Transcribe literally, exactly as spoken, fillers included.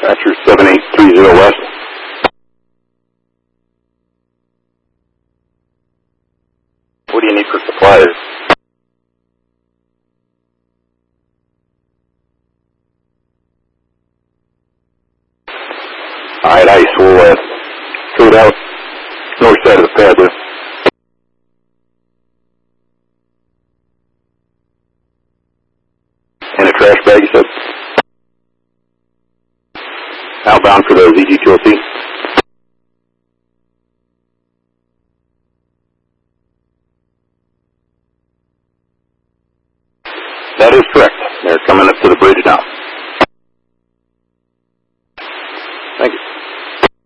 Dispatcher seven eight three zero West. What do you need for supplies? Alright, ice. We'll uh, throw it out north side of the pad there. In a trash bag, you said? Outbound for the Z G two oh C? That is correct. They're coming up to the bridge now.